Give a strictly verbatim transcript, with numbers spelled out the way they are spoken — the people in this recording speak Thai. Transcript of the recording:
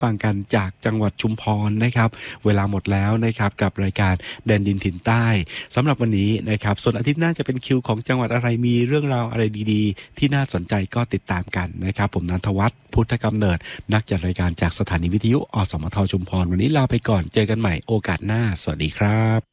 ฟังกันจากจังหวัดชุมพรนะครับเวลาหมดแล้วนะครับกับรายการแดนดินถิ่นใต้สำหรับวันนี้นะครับส่วนอาทิตย์หน้าจะเป็นคิวของจังหวัดอะไรมีเรื่องราวอะไรดีๆที่น่าสนใจก็ติดตามกันนะครับผมนันทวัฒน์พุทธกำเนิดนักจัดรายการจากสถานีวิทยุอสมทชุมพรวันนี้ลาไปก่อนเจอกันใหม่โอกาสหน้าสวัสดีครับ